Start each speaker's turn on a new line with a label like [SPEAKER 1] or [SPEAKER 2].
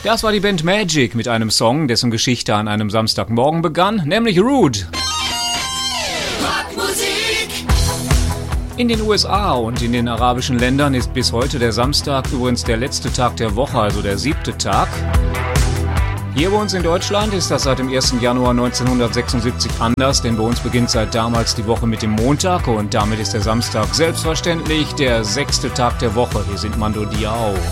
[SPEAKER 1] Das war die Band Magic mit einem Song, dessen Geschichte an einem Samstagmorgen begann, nämlich Rude. In den USA und in den arabischen Ländern ist bis heute der Samstag übrigens der letzte Tag der Woche, also der 7. Tag. Hier bei uns in Deutschland ist das seit dem 1. Januar 1976 anders, denn bei uns beginnt seit damals die Woche mit dem Montag und damit ist der Samstag selbstverständlich der 6. Tag der Woche. Hier sind Mando Diao.